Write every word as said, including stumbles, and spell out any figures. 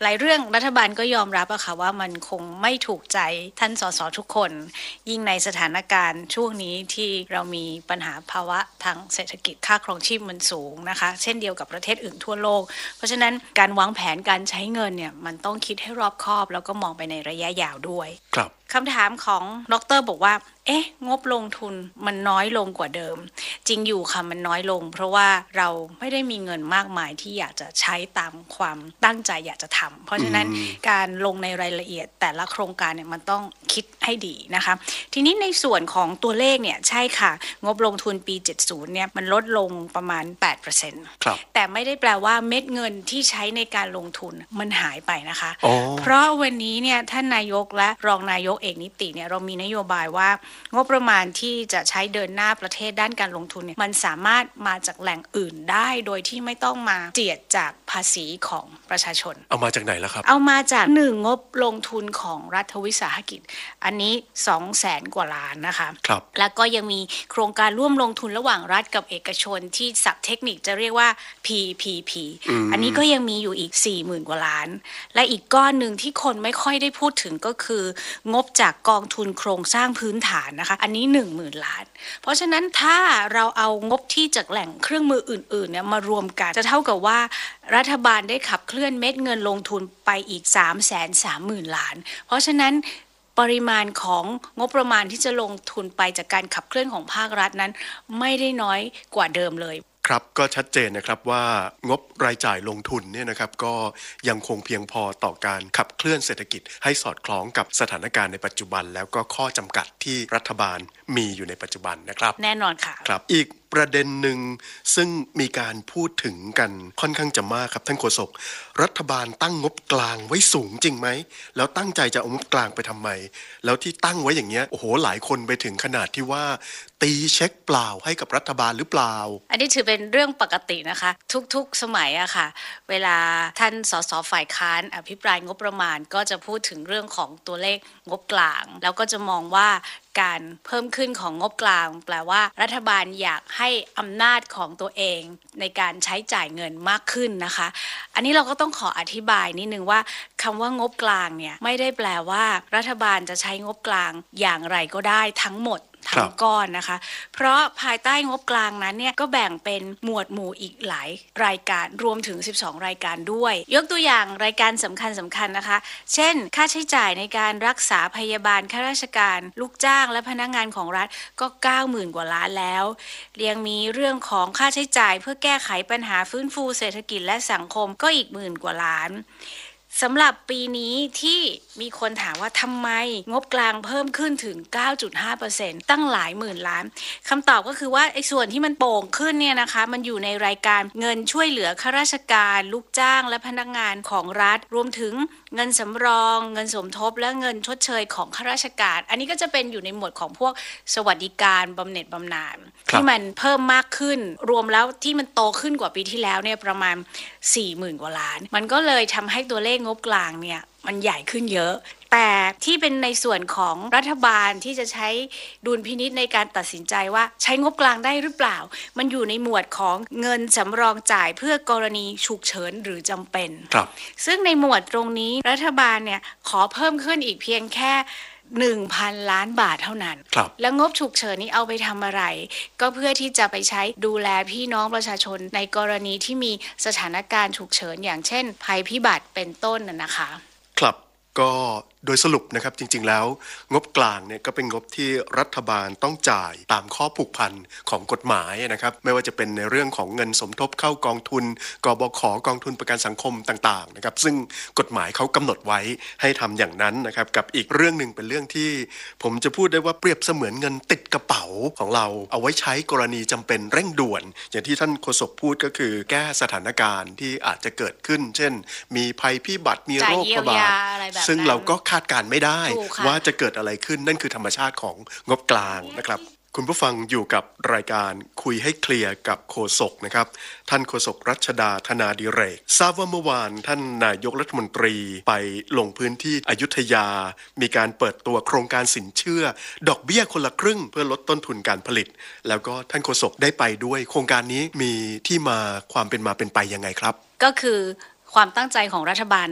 หลายเรื่องรัฐบาลก็ยอมรับอะค่ะว่ามันคงไม่ถูกใจท่านสสทุกคนยิ่งในสถานการณ์ช่วงนี้ที่เรามีปัญหาภาวะทางเศรษฐกิจค่าครองชีพมันสูงนะคะเช่นเดียวกับประเทศอื่นทั่วโลกเพราะฉะนั้นการวางแผนการใช้เงินเนี่ยมันต้องคิดให้รอบคอบแล้วก็มองไปในระยะยาวด้วยครับคำถามของดร.บอกว่าเอ๊ะงบลงทุนมันน้อยลงกว่าเดิมจริงอยู่ค่ะมันน้อยลงเพราะว่าเราไม่ได้มีเงินมากมายที่อยากจะใช้ตามความตั้งใจอยากจะทำเพราะฉะนั้นการลงในรายละเอียดแต่ละโครงการเนี่ยมันต้องคิดให้ดีนะคะทีนี้ในส่วนของตัวเลขเนี่ยใช่ค่ะงบลงทุนปีเจ็ดสิบเนี่ยมันลดลงประมาณ แปดเปอร์เซ็นต์ครับแต่ไม่ได้แปลว่าเม็ดเงินที่ใช้ในการลงทุนมันหายไปนะคะเพราะวันนี้เนี่ยท่านนายกและรองนายกเอกนิติเนี่ยเรามีนโยบายว่างบประมาณที่จะใช้เดินหน้าประเทศด้านการลงทุนเนี่ยมันสามารถมาจากแหล่งอื่นได้โดยที่ไม่ต้องมาเจียดจากภาษีของประชาชนเอามาจากไหนล่ะครับเอามาจากหนึ่งงบลงทุนของรัฐวิสาหกิจอันนี้ สองแสน กว่าล้านนะคะครับแล้วก็ยังมีโครงการร่วมลงทุนระหว่างรัฐกับเอกชนที่ศัพท์เทคนิคจะเรียกว่า พี พี พี อ, อันนี้ก็ยังมีอยู่อีก สี่หมื่น กว่าล้านและอีกก้อนหนึ่งที่คนไม่ค่อยได้พูดถึงก็คืองบจากกองทุนโครงสร้างพื้นฐานนะคะอันนี้ หนึ่งหมื่น ล้านเพราะฉะนั้นถ้าเราเอางบที่จากแหล่งเครื่องมืออื่นๆเนี่ยมารวมกันจะเท่ากับว่ารัฐบาลได้ขับเคลื่อนเม็ดเงินลงทุนไปอีก สามแสนสามหมื่น ล้านเพราะฉะนั้นปริมาณของงบประมาณที่จะลงทุนไปจากการขับเคลื่อนของภาครัฐนั้นไม่ได้น้อยกว่าเดิมเลยครับก็ชัดเจนนะครับว่างบรายจ่ายลงทุนเนี่ยนะครับก็ยังคงเพียงพอต่อการขับเคลื่อนเศรษฐกิจให้สอดคล้องกับสถานการณ์ในปัจจุบันแล้วก็ข้อจำกัดที่รัฐบาลมีอยู่ในปัจจุบันนะครับแน่นอนค่ะครับอีกประเด็นหนึ่งซึ่งมีการพูดถึงกันค่อนข้างจะมากครับท่านโฆษกรัฐบาลตั้งงบกลางไว้สูงจริงไหมแล้วตั้งใจจะเอางบกลางไปทำไมแล้วที่ตั้งไว้อย่างเงี้ยโอ้โหหลายคนไปถึงขนาดที่ว่าตีเช็คเปล่าให้กับรัฐบาลหรือเปล่าอันนี้ถือเป็นเรื่องปกตินะคะทุกๆสมัยอะค่ะเวลาท่านสสฝ่ายค้านอภิปรายงบประมาณก็จะพูดถึงเรื่องของตัวเลขงบกลางแล้วก็จะมองว่าการเพิ่มขึ้นของงบกลางแปลว่ารัฐบาลอยากให้อำนาจของตัวเองในการใช้จ่ายเงินมากขึ้นนะคะอันนี้เราก็ต้องขออธิบายนิดนึงว่าคำว่างบกลางเนี่ยไม่ได้แปลว่ารัฐบาลจะใช้งบกลางอย่างไรก็ได้ทั้งหมดทั้งก้อนนะคะเพราะภายใต้งบกลางนั้นเนี่ยก็แบ่งเป็นหมวดหมู่อีกหลายรายการรวมถึงสิบสองรายการด้วยยกตัวอย่างรายการสำคัญสำคัญนะคะเช่นค่าใช้จ่ายในการรักษาพยาบาลข้าราชการลูกจ้างและพนักงานของรัฐก็ เก้าหมื่น กว่าล้านแล้วยังมีเรื่องของค่าใช้จ่ายเพื่อแก้ไขปัญหาฟื้นฟูเศรษฐกิจและสังคมก็อีกหมื่นกว่าล้านสำหรับปีนี้ที่มีคนถามว่าทำไมงบกลางเพิ่มขึ้นถึง เก้าจุดห้าเปอร์เซ็นต์ ตั้งหลายหมื่นล้านคำตอบก็คือว่าไอ้ส่วนที่มันโป่งขึ้นเนี่ยนะคะมันอยู่ในรายการเงินช่วยเหลือข้าราชการลูกจ้างและพนักงานของรัฐรวมถึงเงินสำรองเงินสมทบและเงินชดเชยของข้าราชการอันนี้ก็จะเป็นอยู่ในหมวดของพวกสวัสดิการบำเหน็จบำนาญที่มันเพิ่มมากขึ้นรวมแล้วที่มันโตขึ้นกว่าปีที่แล้วเนี่ยประมาณ สี่หมื่น กว่าล้านมันก็เลยทำให้ตัวเลขงบกลางเนี่ยมันใหญ่ขึ้นเยอะแต่ที่เป็นในส่วนของรัฐบาลที่จะใช้ดุลพินิจในการตัดสินใจว่าใช้งบกลางได้หรือเปล่ามันอยู่ในหมวดของเงินสำรองจ่ายเพื่อกรณีฉุกเฉินหรือจำเป็นซึ่งในหมวดตรงนี้รัฐบาลเนี่ยขอเพิ่มขึ้นอีกเพียงแค่หนึ่งพัน ล้านบาทเท่านั้นแล้วงบฉุกเฉินนี้เอาไปทำอะไรก็เพื่อที่จะไปใช้ดูแลพี่น้องประชาชนในกรณีที่มีสถานการณ์ฉุกเฉินอย่างเช่นภัยพิบัติเป็นต้นน่ะนะคะครับก็โดยสรุปนะครับจริงๆแล้วงบกลางเนี่ยก็เป็นงบที่รัฐบาลต้องจ่ายตามข้อผูกพันของกฎหมายนะครับไม่ว่าจะเป็นในเรื่องของเงินสมทบเข้ากองทุนกบข.กองทุนประกันสังคมต่างๆนะครับซึ่งกฎหมายเขากำหนดไว้ให้ทำอย่างนั้นนะครับกับอีกเรื่องนึงเป็นเรื่องที่ผมจะพูดได้ว่าเปรียบเสมือนเงินติดกระเป๋าของเราเอาไว้ใช้กรณีจำเป็นเร่งด่วนอย่างที่ท่านโฆษกพูดก็คือแก้สถานการณ์ที่อาจจะเกิดขึ้นเช่นมีภัยพิบัติมีโรคระบาดซึ่งเราก็คาดการณ์ไม่ได้ว่าจะเกิดอะไรขึ้นนั่นคือธรรมชาติของงบกลางนะครับคุณผู้ฟังอยู่กับรายการคุยให้เคลียร์กับโฆษกนะครับท่านโฆษกรัชดาธนาดิเรกทราบว่าเมื่อวานท่านนายกรัฐมนตรีไปลงพื้นที่อยุธยามีการเปิดตัวโครงการสินเชื่อดอกเบี้ยคนละครึ่งเพื่อลดต้นทุนการผลิตแล้วก็ท่านโฆษกได้ไปด้วยโครงการนี้มีที่มาความเป็นมาเป็นไปยังไงครับก็คือความตั้งใจของรัฐบาล